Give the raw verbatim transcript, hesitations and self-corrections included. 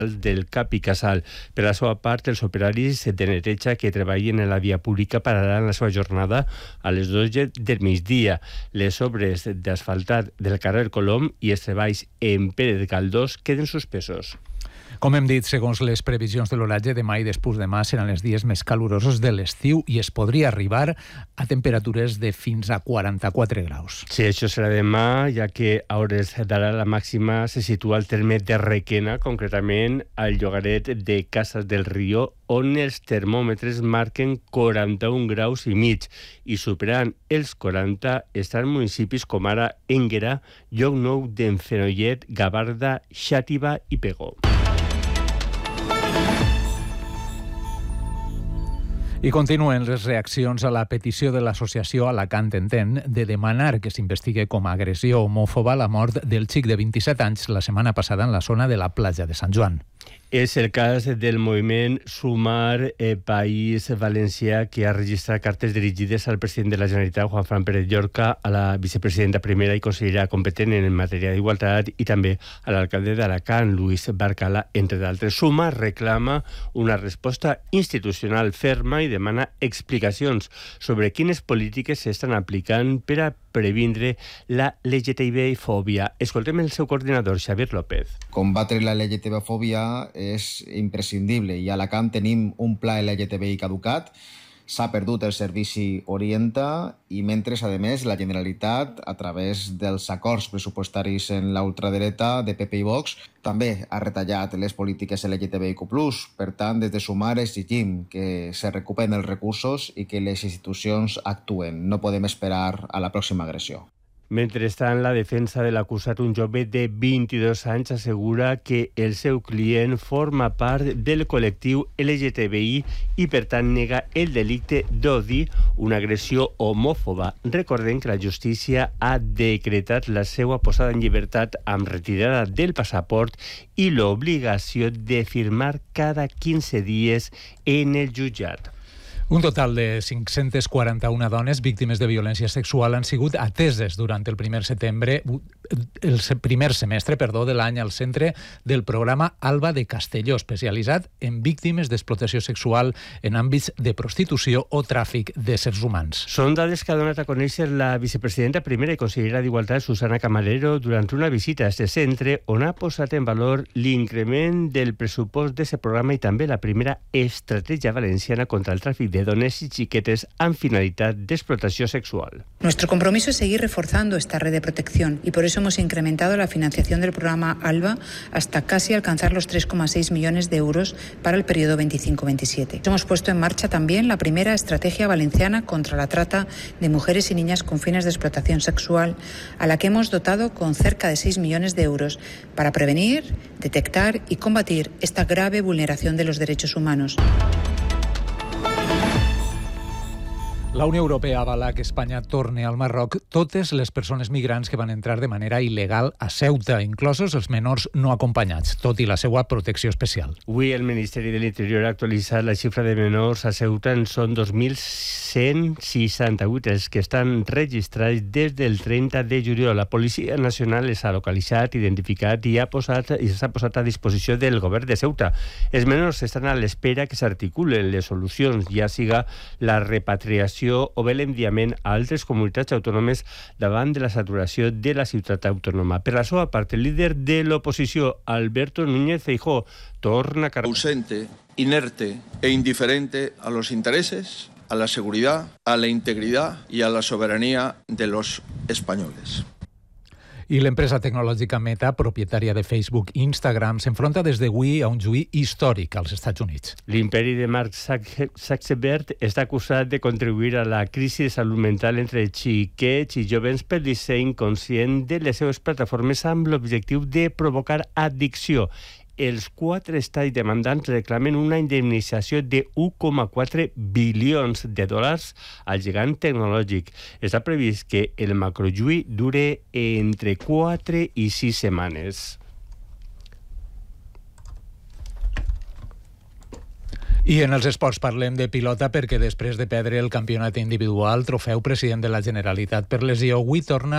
del Cap i Casal. Per la seva part, els operaris de neteja que treballen en la via pública pararan la seva jornada a les dotze del migdia. Les obres d'asfaltat del carrer Colom i els treballs en Pérez Galdós queden suspesos. Com hem dit, segons les previsions de l'oratge, demà i després demà seran els dies més calorosos de l'estiu i es podria arribar a temperatures de fins a quaranta-quatre graus. Sí, això serà demà, ja que a hores d'ara la màxima se situa al terme de Requena, concretament al llogaret de Casas del Río, on els termòmetres marquen quaranta-un graus i mig i superant els quaranta estan municipis com ara Énguera, Llocnou d'en Fenollet, Gavarda, Xàtiva i Pego. I continuen les reaccions a la petició de l'associació Alacant Entén de demanar que s'investigue com a agressió homòfoba la mort del xic de vint-i-set anys la setmana passada en la zona de la platja de Sant Joan. És el cas del moviment Sumar eh, País Valencià, que ha registrat cartes dirigides al president de la Generalitat, Juan Fran Pérez Llorca, a la vicepresidenta primera i consellera competent en matèria d'igualtat i també a l'alcalde d'Alacant, Luis Barcala, entre d'altres. Sumar reclama una resposta institucional ferma i demana explicacions sobre quines polítiques s'estan aplicant per a previndre la L G T B fòbia. Escoltem el seu coordinador, Xavier López. Combatre la L G T B fòbia és imprescindible i a Alacant tenim un pla L G T B I caducat, s'ha perdut el servici Orienta i mentre, a més, la Generalitat, a través dels acords pressupostaris en la ultradreta de P P i Vox, també ha retallat les polítiques L G T B I Q plus. Per tant, des de Sumar exigim que se recuperen els recursos i que les institucions actuen. No podem esperar a la pròxima agressió. Mentrestant, la defensa de l'acusat, un jove de vint-i-dos anys, assegura que el seu client forma part del col·lectiu L G T B I i, per tant, nega el delicte d'odi, una agressió homòfoba. Recordem que la justícia ha decretat la seva posada en llibertat amb retirada del passaport i l'obligació de firmar cada quinze dies en el jutjat. Un total de cinc-centes quaranta-una dones víctimes de violència sexual han sigut ateses durant el primer setembre, el primer semestre perdó, de l'any al centre del programa Alba de Castelló, especialitzat en víctimes d'explotació sexual en àmbits de prostitució o tràfic d'éssers humans. Són dades que ha donat a conèixer la vicepresidenta primera i consellera d'Igualtat, Susana Camarero, durant una visita a aquest centre on ha posat en valor l'increment del pressupost d'aquest programa i també la primera estratègia valenciana contra el tràfic de dones y chiquetes amb finalidad de explotación sexual. Nuestro compromiso es seguir reforzando esta red de protección y por eso hemos incrementado la financiación del programa ALBA hasta casi alcanzar los tres coma seis millones de euros para el periodo veinticinco veintisiete. Hemos puesto en marcha también la primera estrategia valenciana contra la trata de mujeres y niñas con fines de explotación sexual, a la que hemos dotado con cerca de seis millones de euros para prevenir, detectar y combatir esta grave vulneración de los derechos humanos. La Unió Europea avala que Espanya torni al Marroc totes les persones migrants que van entrar de manera il·legal a Ceuta, inclosos els menors no acompanyats, tot i la seva protecció especial. Avui el Ministeri de l'Interior ha actualitzat la xifra de menors a Ceuta en són dos mil cent seixanta-vuit els que estan registrats des del trenta de juliol. La Policia Nacional els ha localitzat, identificat i ha posat i s'ha posat a disposició del govern de Ceuta. Els menors estan a l'espera que s'articulen les solucions, ja siga la repatriació o bé l'enviament a altres comunitats autònomes davant de la saturació de la ciutat autònoma. Per la seva part, el líder de l'oposició, Alberto Núñez Feijóo, torna a... ausente, inerte e indiferente a los intereses, a la seguridad, a la integridad y a la soberanía de los españoles. I l'empresa tecnològica Meta, propietària de Facebook i Instagram, s'enfronta des d'avui a un juí històric als Estats Units. L'imperi de Mark Zuckerberg està acusat de contribuir a la crisi de salut mental entre xiquets i jovens per disseny conscient de les seves plataformes amb l'objectiu de provocar addicció. Els quatre estats demandants reclamen una indemnització de u coma quatre bilions de dòlars al gegant tecnològic. Està previst que el macrojuí dure entre quatre i sis setmanes. I en els esports parlem de pilota perquè després de perdre el campionat individual, trofeu president de la Generalitat per lesió, avui torna